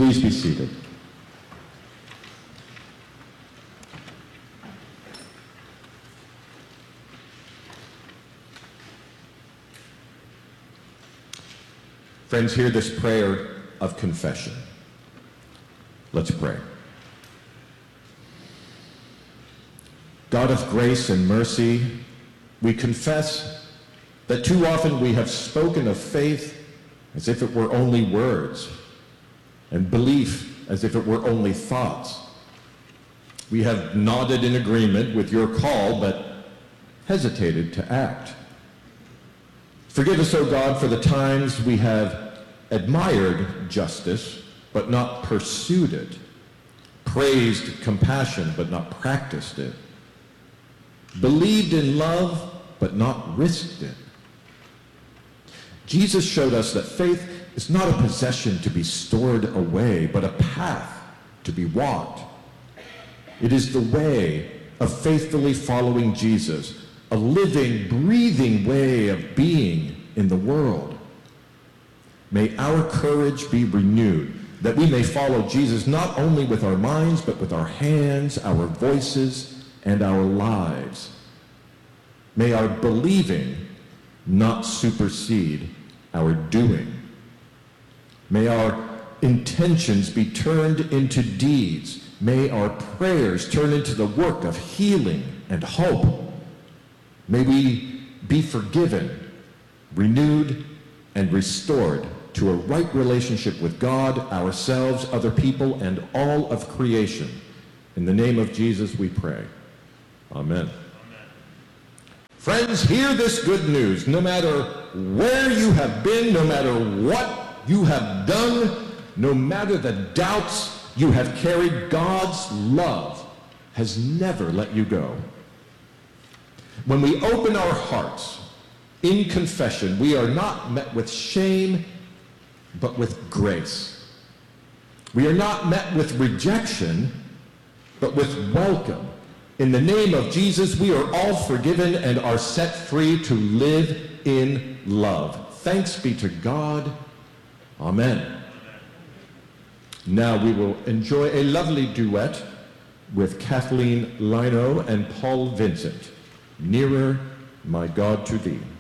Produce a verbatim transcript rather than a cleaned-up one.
Please be seated. Friends, hear this prayer of confession. Let's pray. God of grace and mercy, we confess that too often we have spoken of faith as if it were only words, and belief as if it were only thoughts. We have nodded in agreement with your call, but hesitated to act. Forgive us, O God, for the times we have admired justice, but not pursued it, praised compassion, but not practiced it, believed in love, but not risked it. Jesus showed us that faith is not a possession to be stored away, but a path to be walked. It is the way of faithfully following Jesus, a living, breathing way of being in the world. May our courage be renewed, that we may follow Jesus not only with our minds, but with our hands, our voices, and our lives. May our believing not supersede our doing. May our intentions be turned into deeds. May our prayers turn into the work of healing and hope. May we be forgiven, renewed, and restored to a right relationship with God, ourselves, other people, and all of creation. In the name of Jesus we pray. Amen. Friends, hear this good news. No matter where you have been, no matter what you have done, no matter the doubts you have carried, God's love has never let you go. When we open our hearts in confession, we are not met with shame, but with grace. We are not met with rejection, but with welcome. In the name of Jesus, we are all forgiven and are set free to live in love. Thanks be to God. Amen. Now we will enjoy a lovely duet with Kathleen Lino and Paul Vincent. Nearer, my God, to thee.